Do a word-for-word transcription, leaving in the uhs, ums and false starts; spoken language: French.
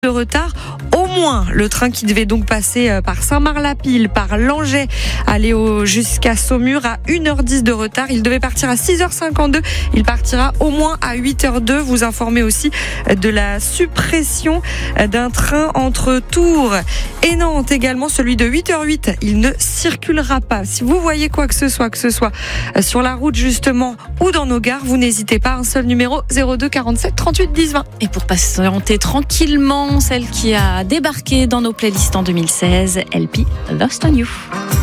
de retard. Au moins, le train qui devait donc passer par Saint-Marc-la-Pile, par Langeais, aller au, jusqu'à Saumur à une heure dix de retard. Il devait partir à six heures cinquante-deux. Il partira au moins à huit heures deux. Vous informez aussi de la suppression d'un train entre Tours et Nantes également. Celui de huit heures huit, il ne circulera pas. Si vous voyez quoi que ce soit, que ce soit sur la route justement ou dans nos gares, vous n'hésitez pas. Un seul numéro, zéro deux quarante-sept trente-huit dix vingt. Et pour patienter tranquillement, celle qui a débarqué dans nos playlists en deux mille seize, L P Lost on You.